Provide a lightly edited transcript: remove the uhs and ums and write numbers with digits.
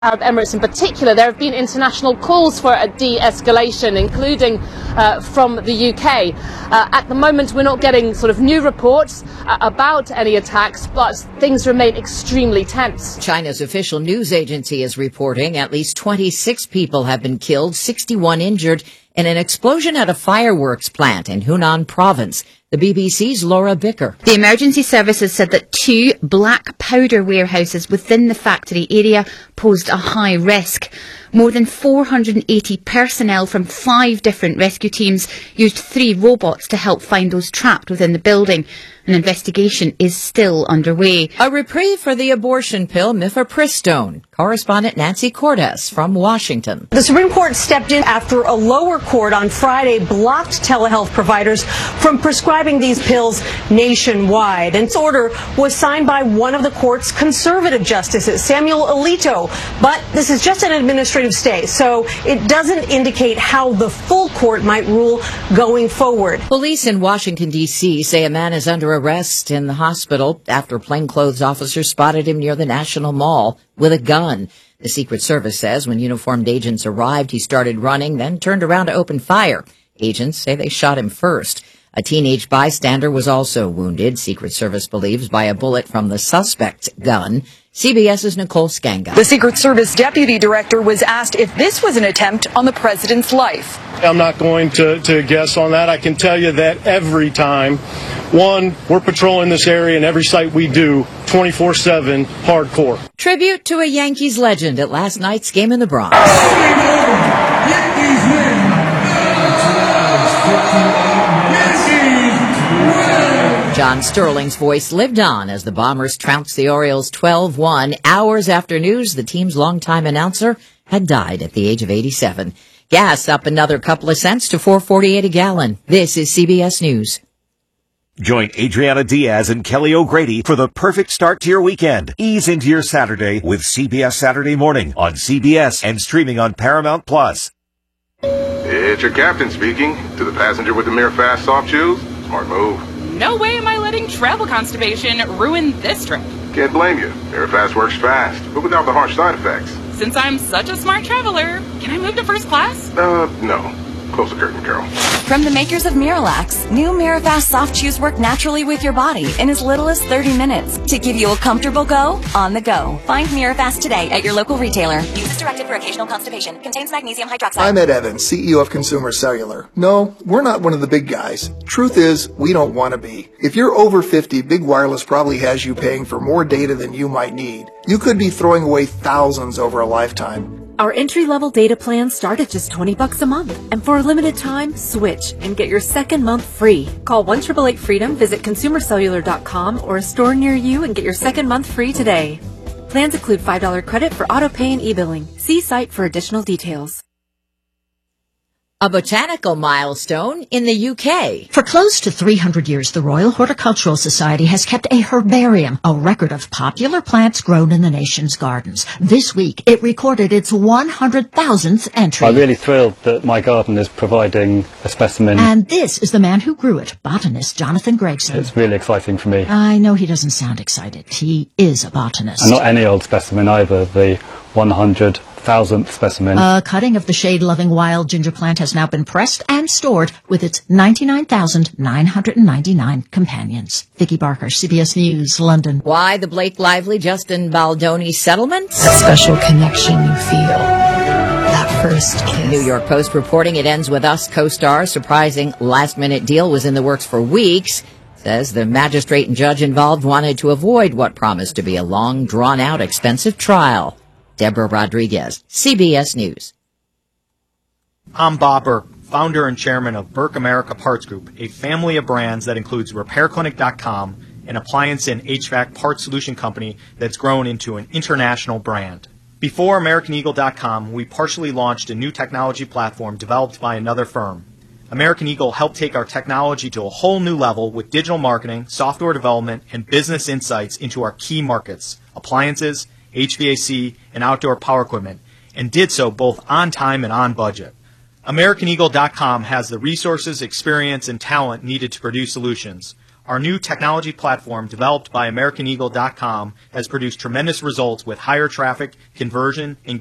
Arab Emirates in particular, there have been international calls for a de-escalation, including from the UK. At the moment, we're not getting sort of new reports about any attacks, but things remain extremely tense. China's official news agency is reporting at least 26 people have been killed, 61 injured in an explosion at a fireworks plant in Hunan province. The BBC's Laura Bicker. The emergency services said that 2 black powder warehouses within the factory area posed a high risk. More than 480 personnel from 5 different rescue teams used 3 robots to help find those trapped within the building. An investigation is still underway. A reprieve for the abortion pill mifepristone. Correspondent Nancy Cordes from Washington. The Supreme Court stepped in after a lower court on Friday blocked telehealth providers from prescribing these pills nationwide. And this order was signed by one of the court's conservative justices, Samuel Alito. But this is just an administrative stay, so it doesn't indicate how the full court might rule going forward. Police in Washington, D.C. say a man is under arrest in the hospital after plainclothes officers spotted him near the National Mall with a gun. The Secret Service says when uniformed agents arrived, he started running, then turned around to open fire. Agents say they shot him first. A teenage bystander was also wounded, Secret Service believes, by a bullet from the suspect's gun. CBS's Nicole Skanga. The Secret Service deputy director was asked if this was an attempt on the president's life. I'm not going to guess on that. I can tell you that every time, one, we're patrolling this area, and every site we do, 24/7, hardcore. Tribute to a Yankees legend at last night's game in the Bronx. John Sterling's voice lived on as the Bombers trounced the Orioles 12-1 hours after news the team's longtime announcer had died at the age of 87. Gas up another couple of cents to $4.48 a gallon. This is CBS News. Join Adriana Diaz and Kelly O'Grady for the perfect start to your weekend. Ease into your Saturday with CBS Saturday Morning on CBS and streaming on Paramount+. It's your captain speaking. To the passenger with the Mirror Fast soft shoes, smart move. No way am I letting travel constipation ruin this trip. Can't blame you. Mirror Fast works fast, but without the harsh side effects. Since I'm such a smart traveler, can I move to first class? No. Close the curtain, Carol. From the makers of Miralax, new Mirafast soft chews work naturally with your body in as little as 30 minutes to give you a comfortable go on the go. Find Mirafast today at your local retailer. Use as directed for occasional constipation. Contains magnesium hydroxide. I'm Ed Evans, CEO of Consumer Cellular. No, we're not one of the big guys. Truth is, we don't want to be. If you're over 50, Big Wireless probably has you paying for more data than you might need. You could be throwing away thousands over a lifetime. Our entry-level data plans start at just $20 a month. And for a limited time, switch and get your second month free. Call 1-888-FREEDOM, visit consumercellular.com or a store near you and get your second month free today. Plans include $5 credit for auto pay and e-billing. See site for additional details. A botanical milestone in the UK. For close to 300 years, the Royal Horticultural Society has kept a herbarium, a record of popular plants grown in the nation's gardens. This week, it recorded its 100,000th entry. I'm really thrilled that my garden is providing a specimen. And this is the man who grew it, botanist Jonathan Gregson. It's really exciting for me. I know he doesn't sound excited. He is a botanist. And not any old specimen either, the 100,000th specimen. A cutting of the shade-loving wild ginger plant has now been pressed and stored with its 99,999 companions. Vicki Barker, CBS News, London. Why the Blake Lively-Justin Baldoni settlement? That special connection you feel. That first kiss. New York Post reporting it ends with Us co-star. Surprising last-minute deal was in the works for weeks. Says the magistrate and judge involved wanted to avoid what promised to be a long, drawn-out, expensive trial. Deborah Rodriguez, CBS News. I'm Bob Burke, founder and chairman of Burke America Parts Group, a family of brands that includes RepairClinic.com, an appliance and HVAC parts solution company that's grown into an international brand. Before AmericanEagle.com, we partially launched a new technology platform developed by another firm. American Eagle helped take our technology to a whole new level with digital marketing, software development, and business insights into our key markets, appliances, HVAC, and outdoor power equipment, and did so both on time and on budget. AmericanEagle.com has the resources, experience, and talent needed to produce solutions. Our new technology platform, developed by AmericanEagle.com, has produced tremendous results with higher traffic, conversion,